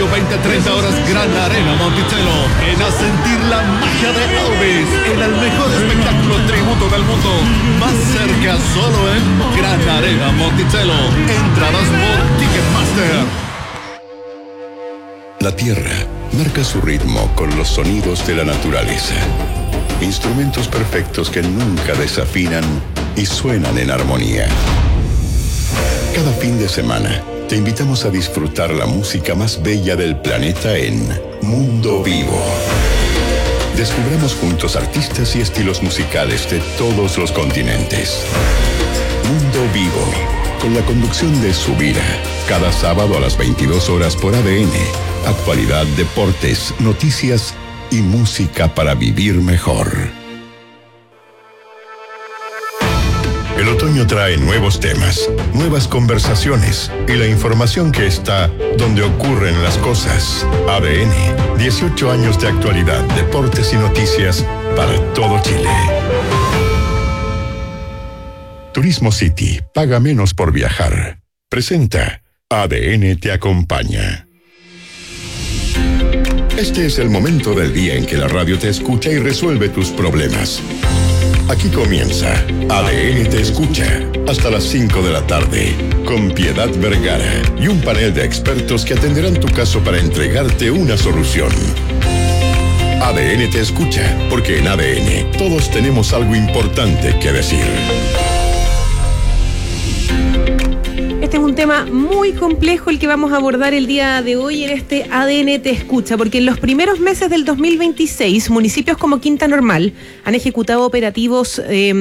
mayo, 20-30 horas, Gran Arena Monticello. Ven a sentir la magia de Elvis en el mejor espectáculo tributo del mundo. Más cerca solo en Gran Arena Monticello. Entradas por Ticketmaster. La tierra marca su ritmo con los sonidos de la naturaleza. Instrumentos perfectos que nunca desafinan y suenan en armonía. Cada fin de semana te invitamos a disfrutar la música más bella del planeta en Mundo Vivo. Descubramos juntos artistas y estilos musicales de todos los continentes. Mundo Vivo, con la conducción de Subira, cada sábado a las 22 horas por ADN. Actualidad, deportes, noticias y música para vivir mejor. El otoño trae nuevos temas, nuevas conversaciones y la información que está donde ocurren las cosas. ADN, 18 años de actualidad, deportes y noticias para todo Chile. Turismo City, paga menos por viajar. Presenta ADN te acompaña. Este es el momento del día en que la radio te escucha y resuelve tus problemas. Aquí comienza ADN te escucha hasta las 5 de la tarde con Piedad Vergara y un panel de expertos que atenderán tu caso para entregarte una solución. ADN te escucha porque en ADN todos tenemos algo importante que decir. Este es un tema muy complejo el que vamos a abordar el día de hoy en este ADN Te Escucha, porque en los primeros meses del 2026, municipios como Quinta Normal han ejecutado operativos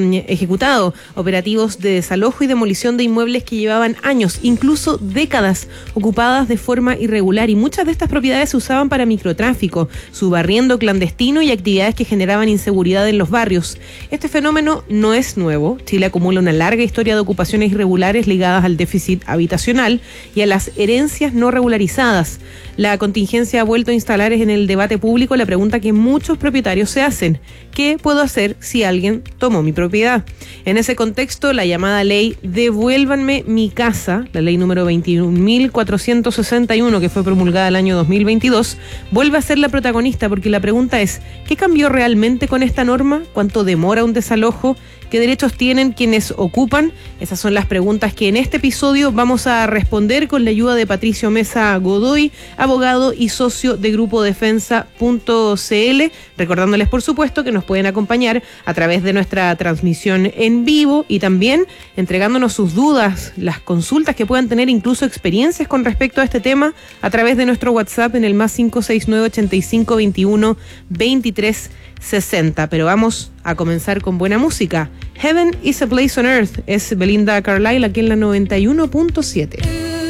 de desalojo y demolición de inmuebles que llevaban años, incluso décadas, ocupadas de forma irregular, y muchas de estas propiedades se usaban para microtráfico, subarriendo clandestino y actividades que generaban inseguridad en los barrios. Este fenómeno no es nuevo. Chile acumula una larga historia de ocupaciones irregulares ligadas al déficit habitacional y a las herencias no regularizadas. La contingencia ha vuelto a instalar en el debate público la pregunta que muchos propietarios se hacen: ¿qué puedo hacer si alguien tomó mi propiedad? En ese contexto, la llamada ley Devuélvanme mi casa, la ley número 21.461, que fue promulgada el año 2022, vuelve a ser la protagonista, porque la pregunta es: ¿qué cambió realmente con esta norma? ¿Cuánto demora un desalojo? ¿Qué derechos tienen quienes ocupan? Esas son las preguntas que en este episodio vamos a responder con la ayuda de Patricio Mesa Godoy, abogado y socio de Grupo Defensa.cl, recordándoles por supuesto que nos pueden acompañar a través de nuestra transmisión en vivo y también entregándonos sus dudas, las consultas que puedan tener, incluso experiencias con respecto a este tema, a través de nuestro WhatsApp en el más 569-8521-2360. Pero vamos a comenzar con buena música. Heaven is a Place on Earth es Belinda Carlisle aquí en la 91.7.